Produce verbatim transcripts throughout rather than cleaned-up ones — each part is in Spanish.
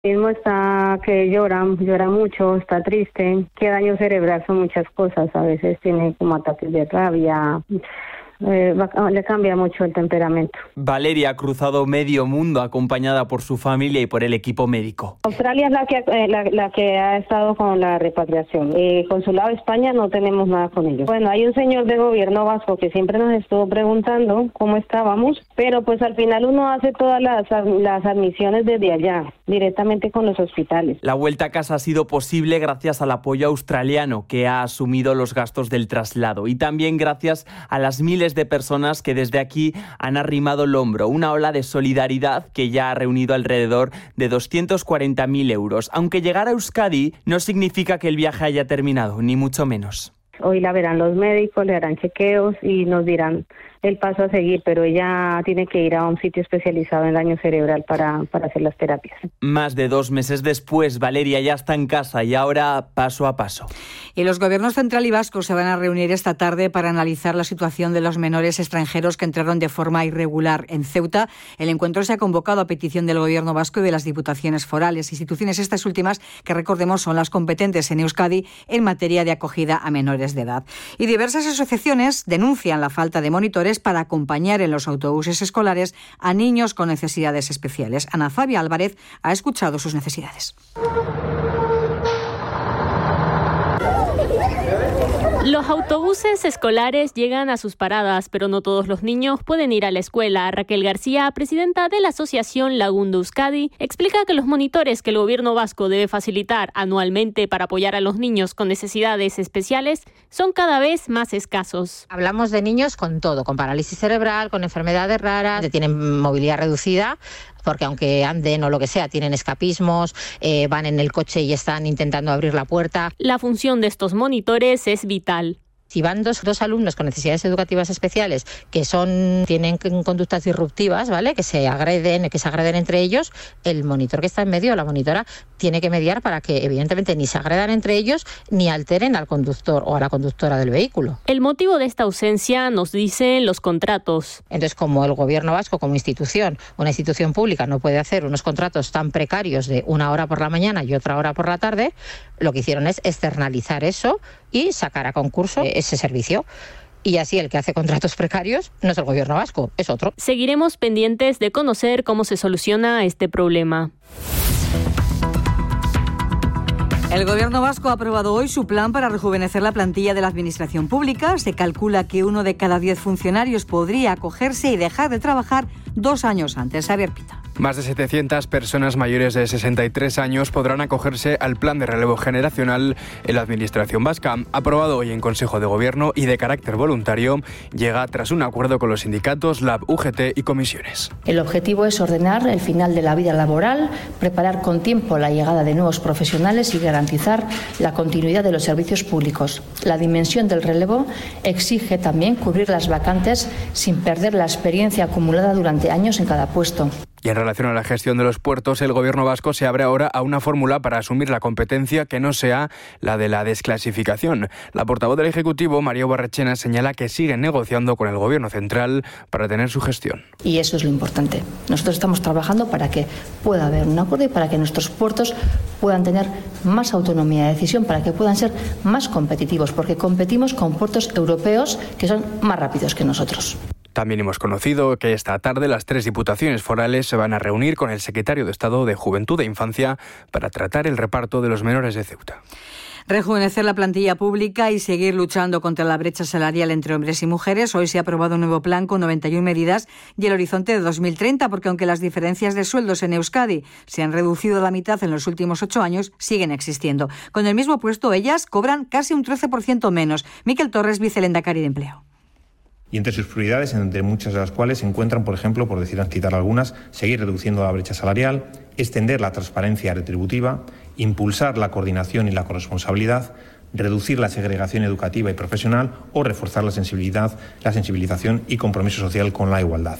Mismo está que llora, llora mucho, está triste, que daño cerebral son muchas cosas, a veces tiene como ataques de rabia, eh, va, le cambia mucho el temperamento. Valeria ha cruzado medio mundo acompañada por su familia y por el equipo médico. Australia es la que, eh, la, la que ha estado con la repatriación. Eh, Consulado de España no tenemos nada con ellos. Bueno, hay un señor de gobierno vasco que siempre nos estuvo preguntando cómo estábamos, pero pues al final uno hace todas las, las admisiones desde allá, directamente con los hospitales. La vuelta a casa ha sido posible gracias al apoyo australiano que ha asumido los gastos del traslado y también gracias a las miles de personas que desde aquí han arrimado el hombro, una ola de solidaridad que ya ha reunido alrededor de doscientos cuarenta mil euros. Aunque llegar a Euskadi no significa que el viaje haya terminado, ni mucho menos. Hoy la verán los médicos, le harán chequeos y nos dirán el paso a seguir, pero ella tiene que ir a un sitio especializado en daño cerebral para, para hacer las terapias. Más de dos meses después, Valeria ya está en casa y ahora paso a paso. Y los gobiernos central y vasco se van a reunir esta tarde para analizar la situación de los menores extranjeros que entraron de forma irregular en Ceuta. El encuentro se ha convocado a petición del gobierno vasco y de las diputaciones forales, instituciones estas últimas que, recordemos, son las competentes en Euskadi en materia de acogida a menores de edad. Y diversas asociaciones denuncian la falta de monitores para acompañar en los autobuses escolares a niños con necesidades especiales. Ana Fabia Álvarez ha escuchado sus necesidades. Los autobuses escolares llegan a sus paradas, pero no todos los niños pueden ir a la escuela. Raquel García, presidenta de la asociación Lagundo Euskadi, explica que los monitores que el gobierno vasco debe facilitar anualmente para apoyar a los niños con necesidades especiales son cada vez más escasos. Hablamos de niños con todo, con parálisis cerebral, con enfermedades raras, que tienen movilidad reducida, porque aunque anden o lo que sea, tienen escapismos, eh, van en el coche y están intentando abrir la puerta. La función de estos monitores es vital. Si van dos, dos alumnos con necesidades educativas especiales que son tienen conductas disruptivas, ¿vale? Que se agreden, que se agreden entre ellos, el monitor que está en medio, la monitora, tiene que mediar para que evidentemente ni se agredan entre ellos ni alteren al conductor o a la conductora del vehículo. El motivo de esta ausencia nos dicen los contratos. Entonces, como el gobierno vasco, como institución, una institución pública no puede hacer unos contratos tan precarios de una hora por la mañana y otra hora por la tarde, lo que hicieron es externalizar eso y sacar a concurso ese servicio. Y así el que hace contratos precarios no es el gobierno vasco, es otro. Seguiremos pendientes de conocer cómo se soluciona este problema. El gobierno vasco ha aprobado hoy su plan para rejuvenecer la plantilla de la administración pública. Se calcula que uno de cada diez funcionarios podría acogerse y dejar de trabajar dos años antes. Xavier Pita. Más de setecientas personas mayores de sesenta y tres años podrán acogerse al plan de relevo generacional en la administración vasca. Aprobado hoy en Consejo de Gobierno y de carácter voluntario, llega tras un acuerdo con los sindicatos, Lab, U G T y comisiones. El objetivo es ordenar el final de la vida laboral, preparar con tiempo la llegada de nuevos profesionales y garantizar la continuidad de los servicios públicos. La dimensión del relevo exige también cubrir las vacantes sin perder la experiencia acumulada durante años en cada puesto. Y en relación a la gestión de los puertos, el gobierno vasco se abre ahora a una fórmula para asumir la competencia que no sea la de la desclasificación. La portavoz del Ejecutivo, María Barrechena, señala que siguen negociando con el gobierno central para tener su gestión. Y eso es lo importante. Nosotros estamos trabajando para que pueda haber un acuerdo y para que nuestros puertos puedan tener más autonomía de decisión, para que puedan ser más competitivos, porque competimos con puertos europeos que son más rápidos que nosotros. También hemos conocido que esta tarde las tres diputaciones forales se van a reunir con el secretario de Estado de Juventud e Infancia para tratar el reparto de los menores de Ceuta. Rejuvenecer la plantilla pública y seguir luchando contra la brecha salarial entre hombres y mujeres. Hoy se ha aprobado un nuevo plan con noventa y una medidas y el horizonte de dos mil treinta, porque aunque las diferencias de sueldos en Euskadi se han reducido a la mitad en los últimos ocho años, siguen existiendo. Con el mismo puesto, ellas cobran casi un trece por ciento menos. Miquel Torres, vicelehendakari de Empleo. Y entre sus prioridades, entre muchas de las cuales se encuentran, por ejemplo, por decir, citar algunas, seguir reduciendo la brecha salarial, extender la transparencia retributiva, impulsar la coordinación y la corresponsabilidad, reducir la segregación educativa y profesional o reforzar la sensibilidad, la sensibilización y compromiso social con la igualdad.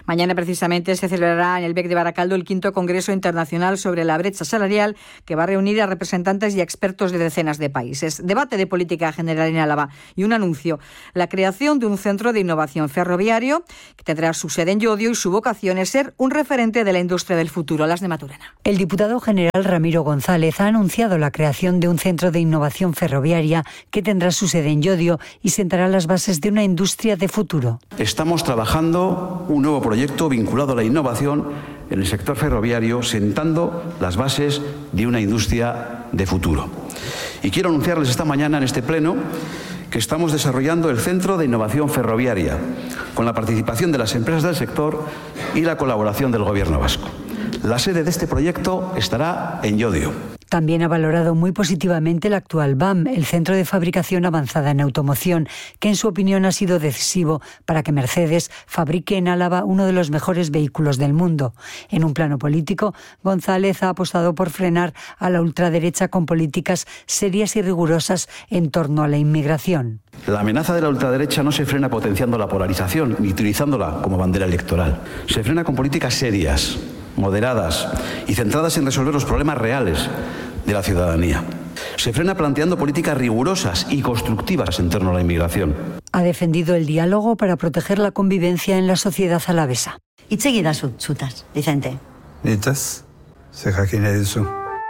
Mañana precisamente se celebrará en el B E C de Baracaldo el quinto Congreso Internacional sobre la brecha salarial, que va a reunir a representantes y expertos de decenas de países. Debate de política general en Álava y un anuncio: la creación de un centro de innovación ferroviario que tendrá su sede en Llodio y su vocación es ser un referente de la industria del futuro. Las de Maturena. El diputado general Ramiro González ha anunciado la creación de un centro de innovación ferroviaria que tendrá su sede en Llodio y sentará las bases de una industria de futuro. Estamos trabajando un nuevo proyecto vinculado a la innovación en el sector ferroviario, sentando las bases de una industria de futuro. Y quiero anunciarles esta mañana en este pleno que estamos desarrollando el Centro de Innovación Ferroviaria, con la participación de las empresas del sector y la colaboración del Gobierno vasco. La sede de este proyecto estará en Llodio. También ha valorado muy positivamente el actual B A M, el Centro de Fabricación Avanzada en Automoción, que en su opinión ha sido decisivo para que Mercedes fabrique en Álava uno de los mejores vehículos del mundo. En un plano político, González ha apostado por frenar a la ultraderecha con políticas serias y rigurosas en torno a la inmigración. La amenaza de la ultraderecha no se frena potenciando la polarización ni utilizándola como bandera electoral. Se frena con políticas serias, moderadas y centradas en resolver los problemas reales de la ciudadanía. Se frena planteando políticas rigurosas y constructivas en torno a la inmigración. Ha defendido el diálogo para proteger la convivencia en la sociedad alavesa. Hitz egidazu zutaz, Vicente. Nitaz, ze jakin nahi duzu.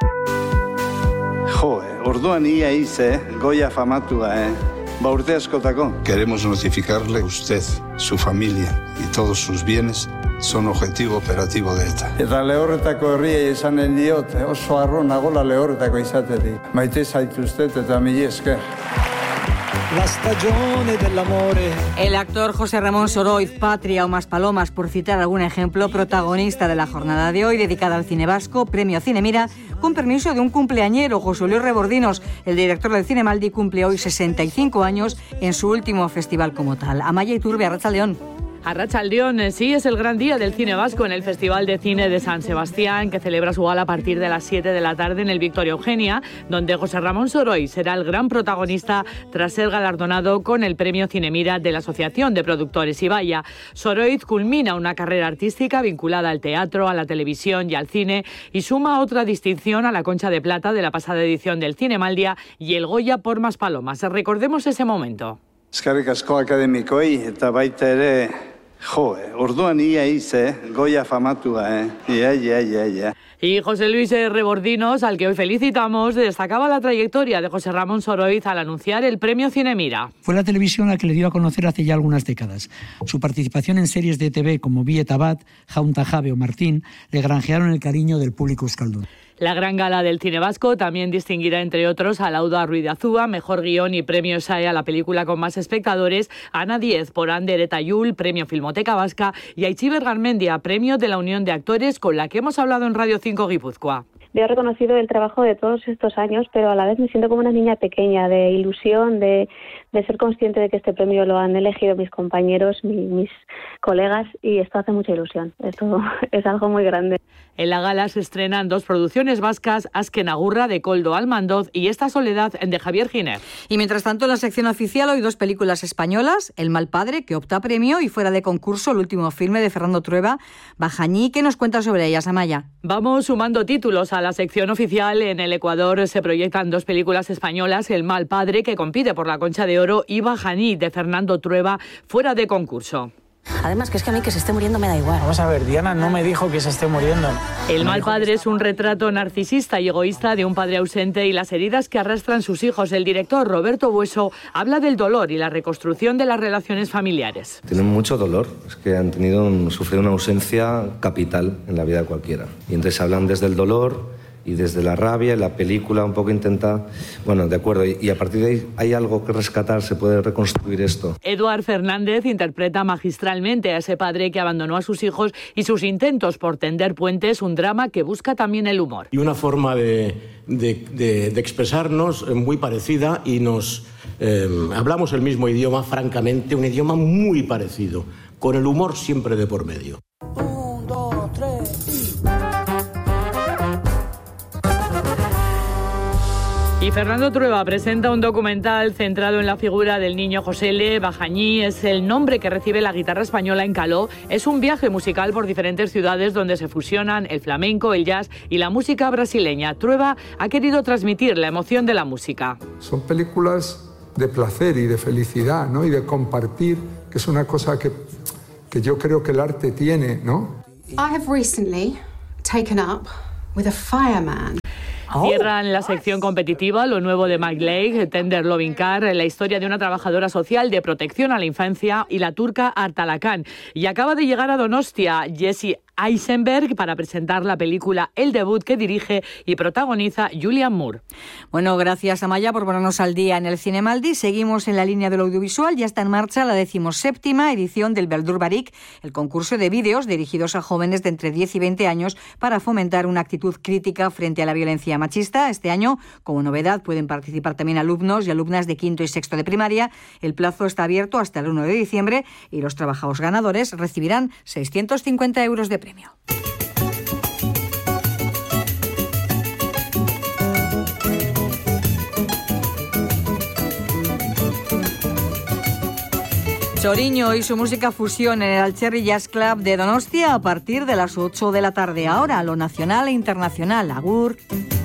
Jo, orduan ia hice, goia famatua, eh? Ba urte askotako. Queremos notificarle a usted, su familia y todos sus bienes son objetivo operativo de ETA. Eta lehorretako herriei esanen diot, oso harro nagola lehorretako izatetik. Maite zaituztet eta mila esker. La stagione dell'amore. El actor José Ramón Soroiz, Patria o Más Palomas, por citar algún ejemplo, protagonista de la jornada de hoy, dedicada al cine vasco, premio Cinemira, con permiso de un cumpleañero, José Luis Rebordinos. El director del Cinemaldi cumple hoy sesenta y cinco años en su último festival como tal. Amaya Iturbe, Arratsaldeon. Arratsaldeon, sí, es el gran día del cine vasco en el Festival de Cine de San Sebastián, que celebra su gala a partir de las siete de la tarde en el Victoria Eugenia, donde José Ramón Soroiz será el gran protagonista tras ser galardonado con el premio Cinemira de la Asociación de Productores Ibaya. Soroiz culmina una carrera artística vinculada al teatro, a la televisión y al cine y suma otra distinción a la Concha de Plata de la pasada edición del Cinemaldia y el Goya por Más Palomas. Recordemos ese momento. Eskerrik asko akademikoi eta baita ere, jo, orduan ia hice, goia famatua, eh? Ia, ia, ia, ia. Y José Luis Rebordinos, al que hoy felicitamos, destacaba la trayectoria de José Ramón Soroiz al anunciar el premio Cinemira. Fue la televisión la que le dio a conocer hace ya algunas décadas. Su participación en series de T V como Bieta Bat, Jaunta Jave o Martín le granjearon el cariño del público euskaldun. La gran gala del cine vasco también distinguirá, entre otros, a Lauda Ruiz de Azúa, mejor guión y premio S A E a la película con más espectadores, Ana Diez por Ander eta Yul, premio Filmoteca Vasca, y Aichiber Garmendia, premio de la Unión de Actores, con la que hemos hablado en Radio cinco Guipúzcoa. Yo he reconocido el trabajo de todos estos años, pero a la vez me siento como una niña pequeña, de ilusión, de, de ser consciente de que este premio lo han elegido mis compañeros, mi, mis colegas, y esto hace mucha ilusión. Esto es algo muy grande. En la gala se estrenan dos producciones vascas, Azken Agurra de Koldo Almandoz y Esta Soledad de Javier Giner. Y mientras tanto, en la sección oficial hoy dos películas españolas, El mal padre, que opta a premio, y fuera de concurso el último filme de Fernando Trueba, Bajañí. ¿Qué nos cuenta sobre ellas, Amaya? Vamos sumando títulos a la sección oficial. En el Ecuador se proyectan dos películas españolas, El mal padre, que compite por la Concha de Oro, y Bajañí, de Fernando Trueba, fuera de concurso. Además, que es que a mí que se esté muriendo me da igual. Vamos a ver, Diana no me dijo que se esté muriendo. El mal padre es un retrato narcisista y egoísta de un padre ausente y las heridas que arrastran sus hijos. El director Roberto Bueso habla del dolor y la reconstrucción de las relaciones familiares. Tienen mucho dolor, es que han tenido un, sufrido una ausencia capital en la vida de cualquiera. Y entonces hablan desde el dolor y desde la rabia, y la película un poco intenta, bueno, de acuerdo, y, y a partir de ahí hay algo que rescatar, se puede reconstruir esto. Eduard Fernández interpreta magistralmente a ese padre que abandonó a sus hijos y sus intentos por tender puentes, un drama que busca también el humor. Y una forma de, de, de, de expresarnos muy parecida, y nos eh, hablamos el mismo idioma, francamente, un idioma muy parecido, con el humor siempre de por medio. Un, dos, tres, y... Y Fernando Trueba presenta un documental centrado en la figura del niño José L. Bajañí. Es el nombre que recibe la guitarra española en Caló. Es un viaje musical por diferentes ciudades donde se fusionan el flamenco, el jazz y la música brasileña. Trueba ha querido transmitir la emoción de la música. Son películas de placer y de felicidad, ¿no? Y de compartir, que es una cosa que, que yo creo que el arte tiene, ¿no? I have recently taken up with a fireman. Cierran la sección competitiva lo nuevo de Mike Lake, Tender Loving Car, la historia de una trabajadora social de protección a la infancia y la turca Artalakan. Y acaba de llegar a Donostia Jesse Eisenberg para presentar la película El debut que dirige y protagoniza Julianne Moore. Bueno, gracias Amaya por ponernos al día en el Cinemaldi. Seguimos en la línea del audiovisual. Ya está en marcha la decimoséptima edición del Beldur Barik, el concurso de vídeos dirigidos a jóvenes de entre diez y veinte años para fomentar una actitud crítica frente a la violencia machista. Este año, como novedad, pueden participar también alumnos y alumnas de quinto y sexto de primaria. El plazo está abierto hasta el uno de diciembre y los trabajadores ganadores recibirán seiscientos cincuenta euros de premio. Choriño y su música fusión en el Alcherri Jazz Club de Donostia a partir de las ocho de la tarde. Ahora, lo nacional e internacional. Agur.